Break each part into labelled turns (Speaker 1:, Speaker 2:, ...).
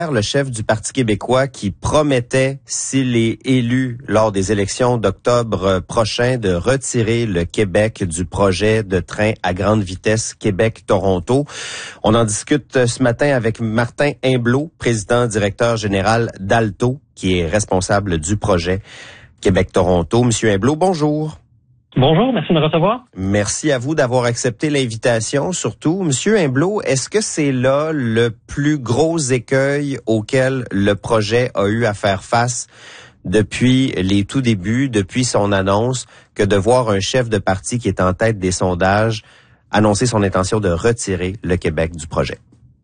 Speaker 1: Le chef du Parti québécois qui promettait, s'il est élu lors des élections d'octobre prochain, de retirer le Québec du projet de train à grande vitesse Québec-Toronto. On en discute ce matin avec Martin Imblot, président directeur général d'Alto, qui est responsable du projet Québec-Toronto. Monsieur Imblot, bonjour.
Speaker 2: Bonjour, merci de me recevoir.
Speaker 1: Merci à vous d'avoir accepté l'invitation. Surtout, Monsieur Imblot, est-ce que c'est là le plus gros écueil auquel le projet a eu à faire face depuis les tout débuts, depuis son annonce, que de voir un chef de parti qui est en tête des sondages annoncer son intention de retirer le Québec du projet?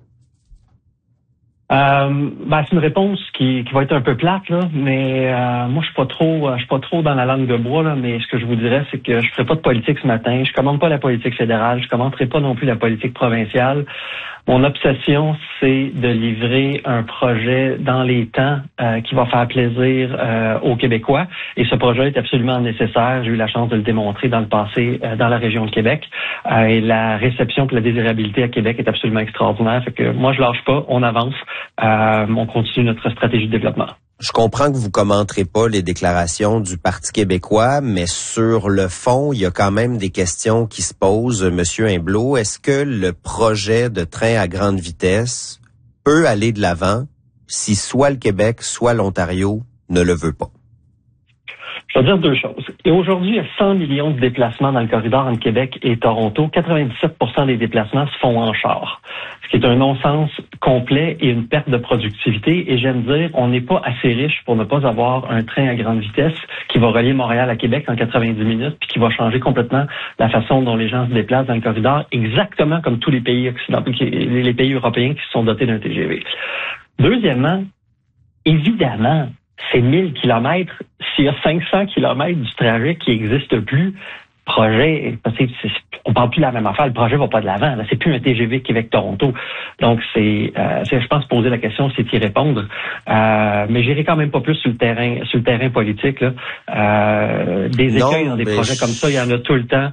Speaker 2: C'est une réponse qui va être un peu plate, là, mais moi je suis pas trop dans la langue de bois, là, mais ce que je vous dirais, c'est que je ferai pas de politique ce matin, je commande pas la politique fédérale, je commenterai pas non plus la politique provinciale. Mon obsession, c'est de livrer un projet dans les temps qui va faire plaisir aux Québécois. Et ce projet est absolument nécessaire. J'ai eu la chance de le démontrer dans le passé dans la région de Québec. Et la réception et la désirabilité à Québec est absolument extraordinaire. Fait que moi, je lâche pas, on avance, on continue notre stratégie de développement.
Speaker 1: Je comprends que vous commenterez pas les déclarations du Parti québécois, mais sur le fond, il y a quand même des questions qui se posent, Monsieur Imblot. Est-ce que le projet de train à grande vitesse peut aller de l'avant si soit le Québec, soit l'Ontario ne le veut pas?
Speaker 2: Je vais dire deux choses. Et aujourd'hui, il y a 100 millions de déplacements dans le corridor entre Québec et Toronto. 97% des déplacements se font en char, ce qui est un non-sens complet et une perte de productivité. Et j'aime dire, on n'est pas assez riche pour ne pas avoir un train à grande vitesse qui va relier Montréal à Québec en 90 minutes, puis qui va changer complètement la façon dont les gens se déplacent dans le corridor, exactement comme tous les pays occidentaux, les pays européens qui se sont dotés d'un TGV. Deuxièmement, évidemment, c'est 1000 kilomètres. S'il y a 500 kilomètres du trajet qui n'existe plus, projet, on parle plus de la même affaire, le projet va pas de l'avant. Là, c'est plus un TGV Québec-Toronto. Donc, je pense, poser la question, c'est y répondre. Mais j'irai quand même pas plus sur le terrain politique, là. Des écueils dans des projets comme ça, il y en a tout le temps.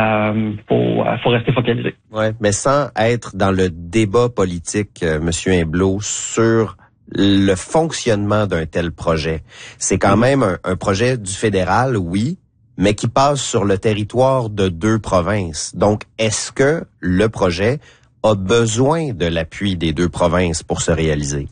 Speaker 2: Faut rester focalisé.
Speaker 1: Ouais, mais sans être dans le débat politique, Monsieur Imblot, sur le fonctionnement d'un tel projet. C'est quand même un projet du fédéral, oui, mais qui passe sur le territoire de 2 provinces. Donc, est-ce que le projet a besoin de l'appui des 2 provinces pour se réaliser?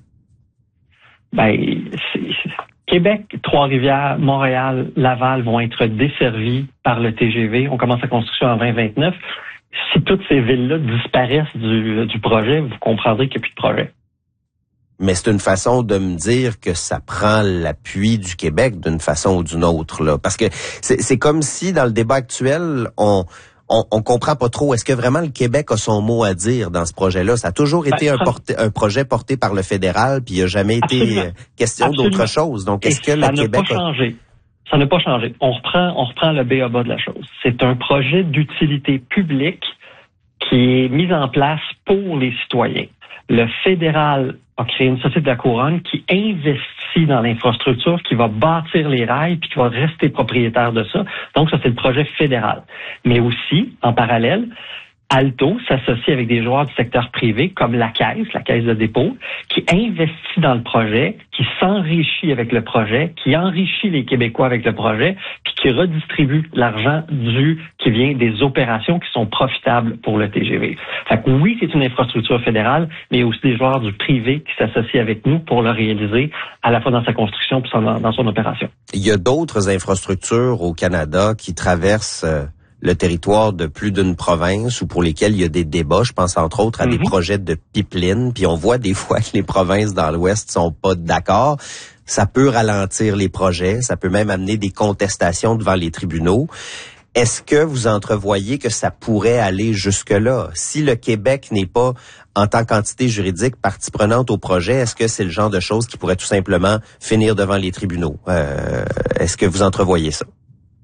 Speaker 2: Québec, Trois-Rivières, Montréal, Laval vont être desservis par le TGV. On commence la construction en 2029. Si toutes ces villes-là disparaissent du projet, vous comprendrez qu'il n'y a plus de projet.
Speaker 1: Mais c'est une façon de me dire que ça prend l'appui du Québec d'une façon ou d'une autre, là. Parce que c'est comme si, dans le débat actuel, on comprend pas trop. Est-ce que vraiment le Québec a son mot à dire dans ce projet-là? Ça a toujours été un projet porté par le fédéral, puis il n'a jamais été question d'autre chose. Donc, est-ce que le Québec
Speaker 2: Ça n'a pas changé. On reprend le b.a.-ba de la chose. C'est un projet d'utilité publique qui est mis en place pour les citoyens. Le fédéral a créé une société de la couronne qui investit dans l'infrastructure, qui va bâtir les rails puis qui va rester propriétaire de ça. Donc, ça, c'est le projet fédéral. Mais aussi, en parallèle, Alto s'associe avec des joueurs du secteur privé comme la Caisse de dépôt, qui investit dans le projet, qui s'enrichit avec le projet, qui enrichit les Québécois avec le projet, puis qui redistribue l'argent qui vient des opérations qui sont profitables pour le TGV. Fait que oui, c'est une infrastructure fédérale, mais il y a aussi des joueurs du privé qui s'associent avec nous pour le réaliser, à la fois dans sa construction et dans son opération.
Speaker 1: Il y a d'autres infrastructures au Canada qui traversent le territoire de plus d'une province ou pour lesquels il y a des débats. Je pense entre autres à des projets de pipeline, puis on voit des fois que les provinces dans l'Ouest sont pas d'accord. Ça peut ralentir les projets, ça peut même amener des contestations devant les tribunaux. Est-ce que vous entrevoyez que ça pourrait aller jusque-là? Si le Québec n'est pas, en tant qu'entité juridique, partie prenante au projet, est-ce que c'est le genre de choses qui pourrait tout simplement finir devant les tribunaux? Est-ce que vous entrevoyez ça?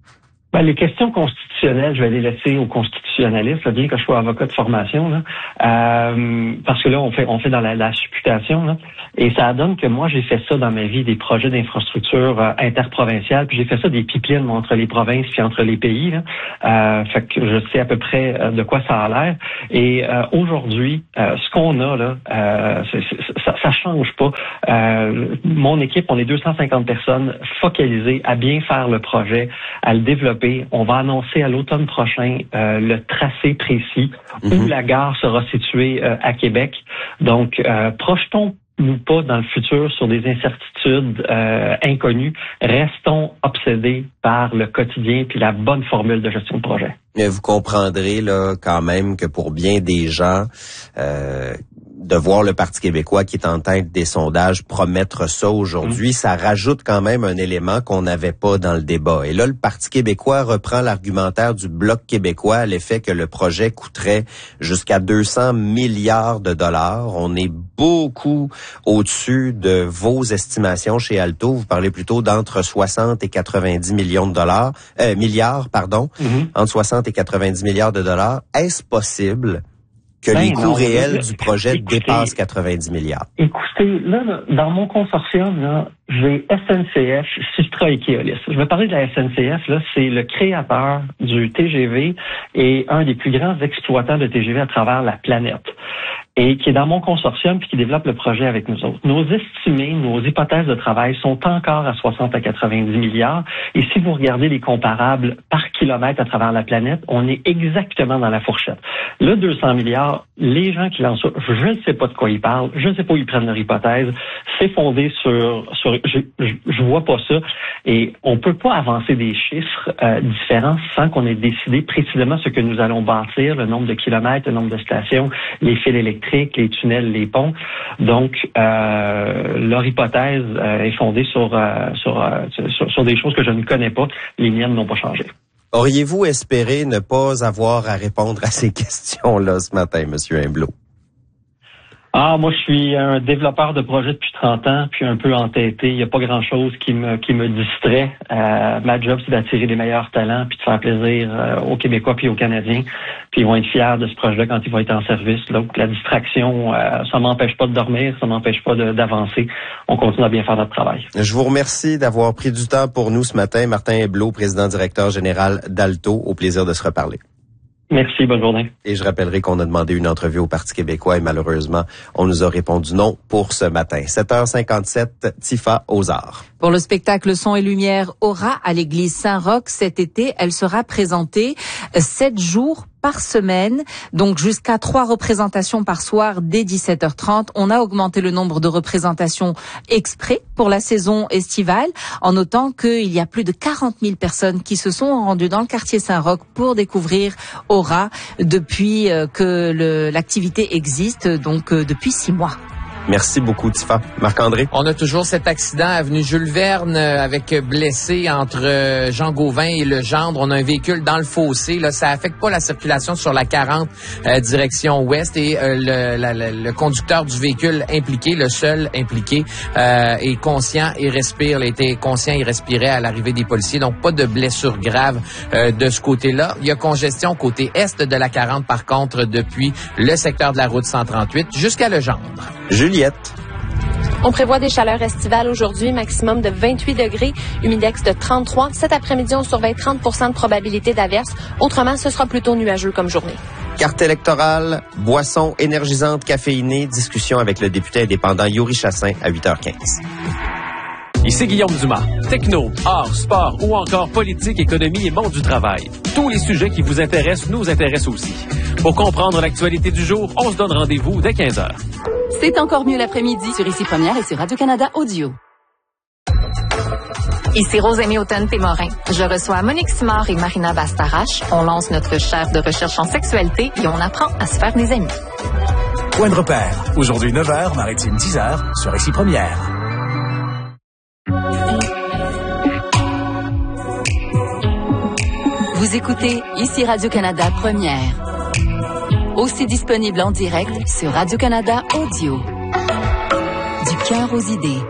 Speaker 2: Ben, les questions constitutionnelles, je vais les laisser aux constitutionnalistes, bien que je sois avocat de formation, là, parce que là, on fait dans la supputation, là, et ça donne que moi, j'ai fait ça dans ma vie, des projets d'infrastructure interprovinciales, puis j'ai fait ça des pipelines entre les provinces puis entre les pays, là. Fait que je sais à peu près de quoi ça a l'air. Et aujourd'hui, ce qu'on a là, ça change pas. Mon équipe, on est 250 personnes focalisées à bien faire le projet, à le développer. On va annoncer à l'automne prochain le tracé précis où la gare sera située à Québec. Donc, projetons-nous pas dans le futur sur des incertitudes inconnues. Restons obsédés par le quotidien puis la bonne formule de gestion de projet.
Speaker 1: Mais vous comprendrez là quand même que pour bien des gens, de voir le Parti québécois qui est en tête des sondages promettre ça aujourd'hui, ça rajoute quand même un élément qu'on n'avait pas dans le débat. Et là, le Parti québécois reprend l'argumentaire du Bloc québécois à l'effet que le projet coûterait jusqu'à 200 milliards de dollars. On est beaucoup au-dessus de vos estimations chez Alto. Vous parlez plutôt d'entre 60 et 90 milliards, entre 60 et 90 milliards de dollars. Est-ce possible que les coûts réels du projet dépassent 90 milliards?
Speaker 2: Écoutez, là, dans mon consortium, là, j'ai SNCF, Systra et Keolis. Je vais parler de la SNCF, là, c'est le créateur du TGV et un des plus grands exploitants de TGV à travers la planète. Et qui est dans mon consortium puis qui développe le projet avec nous autres. Nos estimés, nos hypothèses de travail sont encore à 60 à 90 milliards. Et si vous regardez les comparables par kilomètre à travers la planète, on est exactement dans la fourchette. Le 200 milliards, les gens qui lancent ça, je ne sais pas de quoi ils parlent, je ne sais pas où ils prennent leur hypothèse. C'est fondé sur je vois pas ça. Et on peut pas avancer des chiffres différents sans qu'on ait décidé précisément ce que nous allons bâtir, le nombre de kilomètres, le nombre de stations, les fils électriques, les tunnels, les ponts. Donc, leur hypothèse est fondée sur des choses que je ne connais pas. Les miennes n'ont pas changé.
Speaker 1: Auriez-vous espéré ne pas avoir à répondre à ces questions-là ce matin, M. Imbleau?
Speaker 2: Moi, je suis un développeur de projet depuis 30 ans, puis un peu entêté. Il n'y a pas grand-chose qui me distrait. Ma job, c'est d'attirer les meilleurs talents, puis de faire plaisir aux Québécois puis aux Canadiens. Puis ils vont être fiers de ce projet quand il va être en service. Donc, la distraction, ça m'empêche pas de dormir, ça m'empêche pas d'avancer. On continue à bien faire notre travail.
Speaker 1: Je vous remercie d'avoir pris du temps pour nous ce matin. Martin Imbleau, président-directeur général d'Alto. Au plaisir de se reparler.
Speaker 2: Merci, bonne journée.
Speaker 1: Et je rappellerai qu'on a demandé une entrevue au Parti québécois et malheureusement, on nous a répondu non pour ce matin. 7h57, Tifa aux arts.
Speaker 3: Pour le spectacle Son et Lumière Aura à l'église Saint-Roch cet été, elle sera présentée 7 jours par semaine, donc jusqu'à 3 représentations par soir dès 17h30. On a augmenté le nombre de représentations exprès pour la saison estivale, en notant qu'il y a plus de 40 000 personnes qui se sont rendues dans le quartier Saint-Roch pour découvrir Aura depuis que l'activité existe, donc depuis 6 mois.
Speaker 1: Merci beaucoup, Tifa. Marc-André?
Speaker 4: On a toujours cet accident avenue Jules Verne avec blessé entre Jean Gauvin et Legendre. On a un véhicule dans le fossé. Là, ça affecte pas la circulation sur la 40 direction ouest et le conducteur du véhicule impliqué, le seul impliqué, est conscient et respire. Il était conscient et respirait à l'arrivée des policiers. Donc, pas de blessure grave de ce côté-là. Il y a congestion côté est de la 40, par contre, depuis le secteur de la route 138 jusqu'à Legendre.
Speaker 1: Juliette.
Speaker 5: On prévoit des chaleurs estivales aujourd'hui, maximum de 28 degrés, humidex de 33. Cet après-midi, on surveille 30 de probabilité d'averse. Autrement, ce sera plutôt nuageux comme journée.
Speaker 1: Carte électorale, boisson énergisante caféinée, discussion avec le député indépendant Yuri Chassin à 8h15.
Speaker 6: Ici Guillaume Dumas. Techno, art, sport ou encore politique, économie et monde du travail. Tous les sujets qui vous intéressent nous intéressent aussi. Pour comprendre l'actualité du jour, on se donne rendez-vous dès 15h.
Speaker 7: C'est encore mieux l'après-midi sur Ici Première et sur Radio-Canada Audio.
Speaker 8: Ici Rosémie Automne-Témorin. Je reçois Monique Simard et Marina Bastarache. On lance notre chaire de recherche en sexualité et on apprend à se faire des amis.
Speaker 9: Point de repère. Aujourd'hui 9h, maritime 10h sur Ici Première.
Speaker 7: Vous écoutez Ici Radio-Canada Première. Aussi disponible en direct sur Radio-Canada Audio. Du cœur aux idées.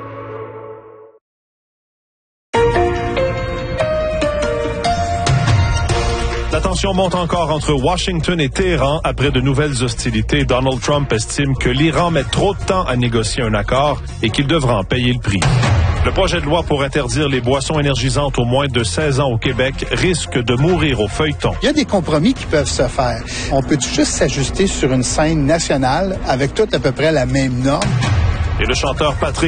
Speaker 10: tensions montent encore entre Washington et Téhéran après de nouvelles hostilités. Donald Trump estime que l'Iran met trop de temps à négocier un accord et qu'il devra en payer le prix. Le projet de loi pour interdire les boissons énergisantes aux moins de 16 ans au Québec risque de mourir au feuilleton.
Speaker 11: Il y a des compromis qui peuvent se faire. On peut juste s'ajuster sur une scène nationale avec toutes à peu près la même norme.
Speaker 10: Et le chanteur Patrick